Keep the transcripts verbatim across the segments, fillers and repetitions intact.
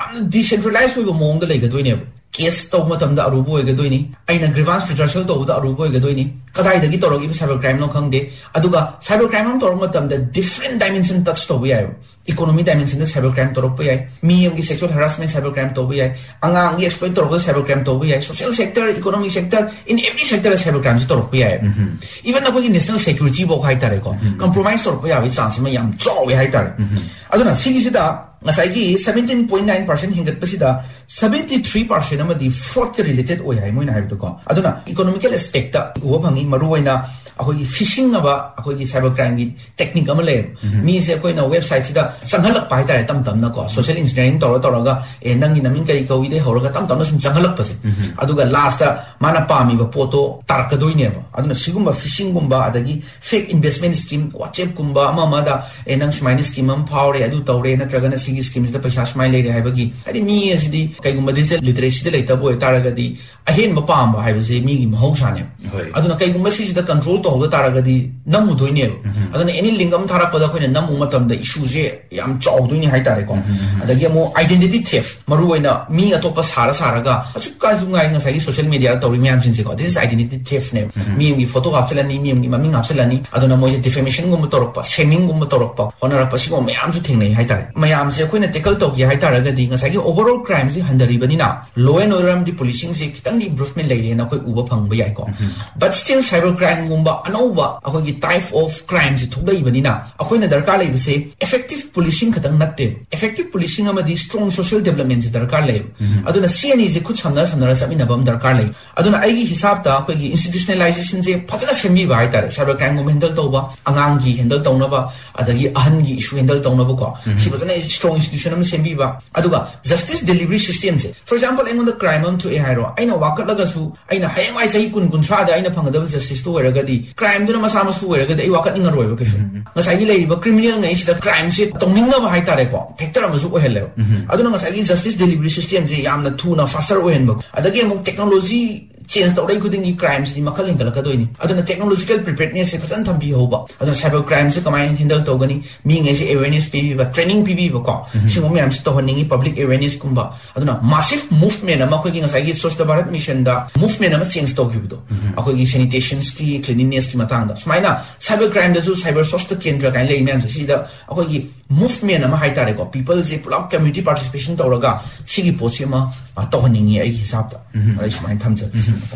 ꯌꯥꯝꯅ ꯗꯤꯁꯦꯟꯇ꯭ꯔꯦꯂꯥꯏꯖ ꯑꯣꯏꯕ ꯃꯑꯣꯡꯗ ꯂꯩꯒꯗꯣꯏꯅꯦꯕ ꯀꯦꯁ ꯇꯧꯕ ꯃꯇꯝꯗ ꯑꯔꯨꯕ ꯑꯣꯏꯒꯗꯣꯏꯅꯤ ꯑꯩꯅ ꯒ꯭ꯔꯤꯚꯥꯟꯁ ꯔꯤꯖꯔꯁꯦꯜ ꯇꯧꯕꯗ ꯑꯔꯨꯕ ꯑꯣꯏꯒꯗꯣꯏꯅꯤ ꯀꯗꯥꯏꯗꯒꯤ ꯇꯧꯔꯛꯏꯕ ꯁꯥꯏꯕꯔ ꯀ꯭ꯔꯥꯏꯝꯅꯣ ꯈꯪꯗꯦ ꯑꯗꯨꯒ ꯁꯥꯏꯕꯔ ꯀ꯭ꯔꯥꯏꯝ ꯑꯃ ꯇꯧꯔꯛꯄ ꯃꯇꯝꯗ ꯗꯤꯐꯔꯦꯟ ꯗꯥꯏꯃꯦꯟꯁꯟ ꯇꯆ ꯇꯧꯕ ꯌꯥꯏꯕ ꯏꯀꯣꯅꯣꯃꯤ ꯗꯥꯏꯃꯦꯟꯁꯟꯗ ꯁꯥꯏꯕꯔ ꯀ꯭ꯔꯥꯏꯝ ꯇꯧꯔꯛꯄ ꯌꯥꯏ ꯃꯤ ꯑꯃꯒꯤ ꯁꯦꯛꯁꯨꯋꯦꯜ ꯍꯔꯥꯁꯃꯦꯟ ꯁꯥꯏꯕꯔ ꯀ꯭ꯔꯥꯏꯝ ꯇꯧꯕ ꯌꯥꯏ ꯑꯉꯥꯡꯒꯤ ꯑꯦꯛꯁꯄ꯭ꯂꯣꯏꯠ ꯇꯧꯔꯛꯄꯗ ꯁꯥꯏꯕꯔ ꯀ꯭ꯔꯥꯏꯝ ꯇꯧꯕ ꯌꯥꯏ ꯁꯣꯁꯤꯌꯦꯜ ꯁꯦꯛꯇꯔ ꯏꯀꯣꯅꯣꯃꯤꯛ ꯁꯦꯛꯇꯔ ꯏꯟ ꯑꯦꯚ꯭री ꯁꯦꯛꯇꯔꯗ ꯁꯥꯏꯕꯔ ꯀ꯭ꯔꯥꯏꯝꯁꯤ ꯇꯧꯔꯛꯄ ꯌꯥꯏ ꯏꯚꯟ ꯑꯩꯈꯣꯏꯒꯤ ꯅꯦꯁꯅꯦꯜ ꯁꯦꯀ꯭ꯌꯨꯔꯤꯇꯤꯐꯥꯎ ꯍꯥꯏꯇꯥꯔꯦꯀꯣ ꯀꯝꯄ꯭ꯔꯣꯃꯥꯏꯁ ꯇꯧꯔꯛꯄ ꯌꯥꯕꯒꯤ ꯆꯥꯟꯁ ꯑꯃ ꯌꯥꯝ ꯆꯥꯎꯋꯦ ꯍꯥꯏꯇꯥꯔꯦ ꯑꯗꯨꯅ ꯁꯤꯒꯤꯁꯤꯗ ꯉꯁꯥꯏꯒꯤ seventeen point nine percent ꯍꯦꯟꯒꯠꯄꯁꯤꯗ seventy-three percent ꯑꯃꯗꯤ ꯐ꯭ꯔꯣꯗꯀ ꯔꯤꯂꯦꯇꯦꯗ ꯑꯣꯏ ꯍꯥꯏ ꯃꯣꯏꯅ ꯍꯥꯏꯕꯗꯀꯣ ꯑꯗꯨꯅ ꯏꯀꯣꯅꯣꯃꯤꯀꯦꯜ ꯑꯦꯁꯄꯦꯛꯇ ꯎꯕ ꯐꯪꯉꯤ ꯃꯔꯨꯑꯣꯏꯅ ꯑꯩꯈꯣꯏꯒꯤ ꯐꯤशिꯡꯅꯕ ꯑꯩꯈꯣꯏꯒꯤ ꯁꯥꯏꯕꯔ ꯀ꯭ꯔꯥꯏꯝꯒꯤ ꯇꯦꯛꯅꯤꯛ ꯑꯃ ꯂꯩꯌꯦꯕ ꯃꯤꯁꯦ ꯑꯩꯈꯣꯏꯅ ꯋꯦꯕꯁꯥꯏꯠꯁꯤꯗ ꯆꯪꯍꯜꯂꯛꯄ ꯍꯥꯏꯇꯥꯔꯦ ꯇꯞ ꯇꯞꯅꯀꯣ ꯁꯣꯁꯤꯌꯦꯜ ꯏꯟꯖꯤꯅꯤꯌꯔꯤꯡ ꯇꯧꯔ ꯇꯧꯔꯒ ꯑꯦ ꯅꯪꯒꯤ ꯅꯃꯤꯡ ꯀꯔꯤ ꯀꯧꯏꯗꯩ ꯍꯧꯔꯒ ꯇꯞ ꯇꯞꯅ ꯁꯨꯝ ꯆꯪꯍꯜꯂꯛꯄꯁꯦ ꯑꯗꯨꯒ ꯂꯥꯁꯇ ꯃꯥꯅ ꯄꯥꯝꯃꯤꯕ ꯄꯣꯠꯇꯣ ꯇꯥꯔꯛꯀꯗꯣꯏꯅꯦꯕ ꯑꯗꯨꯅ ꯁꯤꯒꯨꯝꯕ ꯐꯤशिꯡꯒꯨꯝꯕ ꯑꯗꯒꯤ ꯐꯦꯛ ꯏꯟꯚꯦꯁꯠꯃꯦꯟ ꯁ꯭ꯀꯤꯝ ꯋꯥꯠꯁꯑꯦꯞꯀꯨꯝꯕ ꯑꯃ ꯑꯃꯗ ꯑꯦ ꯅꯪ ꯁꯨꯃꯥꯏꯅ ꯁ꯭ꯀꯤꯝ ꯑꯃ ꯐꯥꯎꯔꯦ ꯑꯗꯨ ꯇꯧꯔꯦ ꯅꯠꯇ꯭ꯔꯒꯅ ꯁꯤꯒꯤ ꯁ꯭ꯀꯤꯝꯁꯤꯗ ꯄꯩꯁꯥ ꯁꯨꯃꯥꯏꯅ ꯂꯩꯔꯦ ꯍꯥꯏꯕꯒꯤ ꯍꯥꯏꯗꯤ ꯃꯤ ꯑꯁꯤꯗꯤ ꯀꯩꯒꯨꯝꯕ ꯗꯤꯖꯤꯇꯦꯜ ꯂꯤꯇꯔꯦꯁꯤꯗ ꯂꯩꯇꯕ ꯑꯣꯏꯇꯥꯔꯒꯗꯤ ꯑꯍꯦꯟꯕ ꯄꯥꯝꯕ ꯍꯥꯏꯕꯁꯦ ꯃꯤꯒꯤ ꯃꯍꯧꯁꯥꯅꯦꯕ ꯑꯗꯨꯅ ꯀꯩꯒꯨꯝꯕ ꯁꯤꯁꯤꯗ ꯀꯟꯇ꯭ꯔꯣꯜ ꯇꯧꯍꯧꯕ ꯇꯥꯔꯒꯗꯤ ꯅꯝꯃꯨꯗꯣꯏꯅꯦꯕ ꯑꯗꯨꯅ ꯑꯦꯅꯤ ꯂꯤꯡꯛ ꯑꯃ ꯊꯥꯔꯛꯄꯗ ꯑꯩꯈꯣꯏꯅ ꯅꯝꯃꯨ ꯃꯇꯝꯗ ꯏꯁꯨꯁꯦ ꯌꯥꯝ ꯆꯥꯎꯗꯣꯏꯅꯤ ꯍꯥꯏꯇꯥꯔꯦꯀꯣ ꯑꯗꯒꯤ ꯑꯃꯨꯛ ꯑꯥꯏꯗꯦꯟꯇꯤꯇꯤ ꯊꯦꯐ ꯃꯔꯨꯑꯣꯏꯅ ꯃꯤ ꯑꯇꯣꯞꯄ ꯁꯥꯔ ꯁꯥꯔꯒ ꯑꯁꯨꯛꯀꯥꯟꯁꯨ ꯉꯥꯏ ꯉꯁꯥꯏꯒꯤ ꯁꯣꯁꯤꯌꯦꯜ ꯃꯤꯗꯤꯌꯥꯗ ꯇꯧꯔꯤ ꯃꯌꯥꯝꯁꯤꯡꯁꯦꯀꯣ ꯗꯤꯁ ꯏꯁ ꯑꯥꯏꯗꯦꯟꯇꯤꯇꯤ ꯊꯦꯐꯅꯦꯕ ꯃꯤ ꯑꯃꯒꯤ ꯐꯣꯇꯣ ꯍꯥꯞꯆꯤꯜꯂꯅꯤ ꯃꯤ ꯑꯃꯒꯤ ꯃꯃꯤꯡ ꯍꯥꯞꯆꯤꯜꯂꯅꯤ ꯑꯗꯨꯅ ꯃꯣꯏꯁꯦ ꯗꯤꯐꯦꯃꯦꯁꯟꯒꯨꯝꯕ ꯇꯧꯔꯛꯄ ꯁꯦꯃꯤꯡꯒꯨꯝꯕ ꯇꯧꯔꯛꯄ ꯍꯣꯠꯅꯔꯛꯄ ꯁꯤꯒꯨꯝꯕ ꯃꯌꯥꯝꯁꯨ ꯊꯦꯡꯅꯩ ꯍꯥꯏꯇꯥꯔꯦ ꯃꯌꯥꯝꯁꯦ ꯑꯩꯈꯣꯏꯅ ꯇꯦꯀꯜ ꯇꯧꯒꯦ ꯍꯥꯏꯇꯥꯔꯒꯗꯤ ꯉꯁꯥꯏꯒꯤ ꯑꯣꯚꯔꯑꯣꯜ ꯀ꯭ꯔꯥꯏꯝꯁꯤ ꯍꯟꯊꯔꯤꯕꯅꯤना ꯂꯣ ꯑꯦꯟ ꯑꯣꯔꯗꯔ ꯑꯃꯗꯤ ꯄꯨꯂꯤꯁꯤꯡꯁꯦ ꯈꯤꯇꯪꯗꯤ ꯏꯝꯄ꯭ꯔꯨꯚꯃꯦꯟ ꯂꯩꯔꯦꯅ ꯑꯩꯈꯣꯏ ꯎꯕ ꯐꯪꯕ ꯌꯥꯏꯀꯣ ꯕꯠ ꯁ꯭ꯇꯤꯜ ꯁꯥꯏꯕꯔ ꯀ꯭ꯔꯥꯏꯝꯒꯨꯝꯕ ꯑꯅꯧꯕ ꯑꯩꯈꯣꯏꯒꯤ ꯇꯥꯏꯞ ꯑꯣꯐ ꯀ꯭ꯔꯥꯏꯝꯁꯤ ꯊꯣꯛꯂꯛꯏꯕꯅꯤꯅ ꯑꯩꯈꯣꯏꯅ ꯗꯔꯀꯥꯔ ꯂꯩꯕꯁꯦ effective policing खतंग नत्ते effective policing अमदी strong social development से दरकार ले अदुना C N E से कुछ समना समना सब इन अबम दरकार ले अदुना आईगी हिसाब ता कोई की institutionalization से फजना सेमी बाय तारे cyber crime को handle तो बा अंगांग की handle तो ना बा अदगी अहन की issue handle तो ना बा को सी फजना strong institution में सेमी बा अदुगा justice delivery system से for example एंगों द crime हम तो ए हायरो आइना वाकट लगा सु आइना हायम आई सही कुन कुन सादा आइना फंगदब justice तो वरगदी crime दुना मसा मसु वरगदी आई वाकट निंगर रोय बकेशु ngасai lai ba criminal ngai sida crime se tongning na hai tare ko factor amasu ohelle aduna ngasai justice delivery system je yamna thuna faster ohen ba adagi amuk technology change tawdai khuding gi crimes ni makhal hindal ka doini aduna technological preparedness se fatan thambi hoba aduna cyber crime se kamai handle tawgani mi ngai se awareness pi ba training pi bi ba ko singo myam se tohaningi public awareness kumba aduna massive movement ama khoi gi ngasai gi Swachh Bharat mission da movement ama change tawgibdo akhoi gi sanitation ki cleanliness ki matang da sumaina cyber crime da ju cyber swasth kendra kai lei myam se da akhoi gi movement ama hai tare ko people se pulak community participation tawraga sigi poche ma tohaningi ai hisab da ai sumain thamja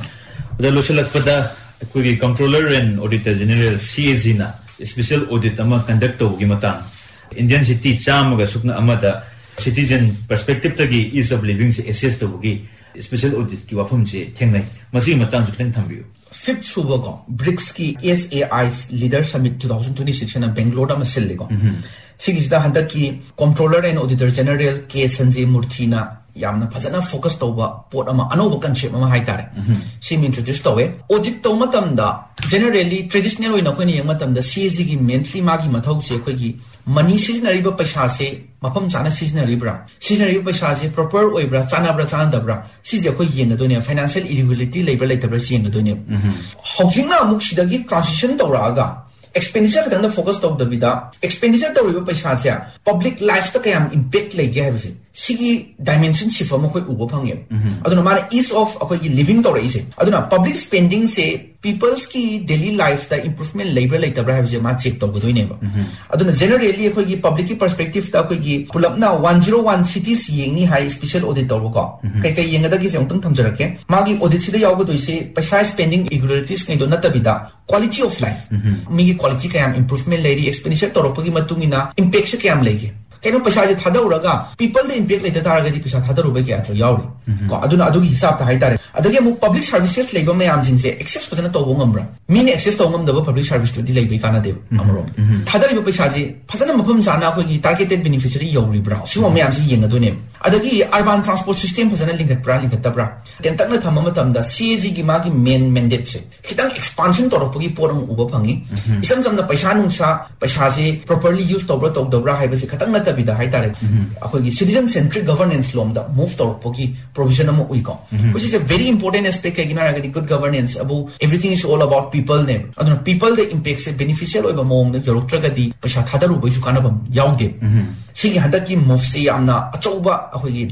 the local pada koi controller and auditor general C A G na special audit ama conduct to gi matang Indian city cham ga sukna amada citizen perspective tagi ease of living se assess to gi special audit ki wafam se thengnai masi matang jukten thambiu fifth suba ko BRICS ki S A I's leader summit twenty twenty-six na Bangalore da masel le ko sigisda handak ki controller and auditor general K Sanjay Murthy na yamna phajana focus tawba pot ama anoba concept ama haitare sim introduce tawe audit taw matam da generally traditional oina khoni yang matam da C A G gi mentally magi mathau se khoi gi money seasonary ba paisa se mapam chana seasonary bra seasonary paisa se proper oi bra chana bra chana da bra si je khoi yeng do ne financial irregularity labor later bra yeng do ne housing na muk sidagi transition tawra ga expenditure kadang da focus taw da bida expenditure taw ba paisa se public life ta kayam impact lege ha base sigi dimension shift ama khoi uba phangye aduna mara ease of akhoi gi living to raise aduna public spending se people's ki daily life da improvement labor later bra ha ma check to godoi ne ba aduna generally akhoi gi public ki perspective ta akhoi gi pulapna one oh one cities yengni high special audit to ko kai kai yenga da gi jong tang thamjarake magi audit sida yaw godoi se paisa spending irregularities kai do na tabida quality of life mi gi quality kayam improvement lady expenditure to ro pagi matungina impact se kayam lege keno paisa je thadauraga people the impact later taragadi paisa thadaruba kya cho yauri ko aduna adugi hisab ta haitare adagi mu public services labor mayam jingse access pajana to ngambra mini access to ngam da public service to di laibai kana de amaro thadari paisa je phajana mafam jana khoi gi targeted beneficiary yauri bra siwa mayam si yenga do ne adagi urban transport system phajana linkat bra linkat bra ten takna thamma matam da C A G gi ma gi main mandate se khitang expansion to ropagi poram uba phangi isam jam da paisa nungsa paisa je properly use to bra to do bra haiba se khatang na bida hai tare akhoi citizen centric governance lom da move to poki provision am ui ko which is a very important aspect kai gina agadi good governance abu everything is all about people ne aduna people the impact se beneficial oiba mong da yoroktra gadi paisa thadaru bai su kana bam yaude sigi handaki move se amna achauba akhoi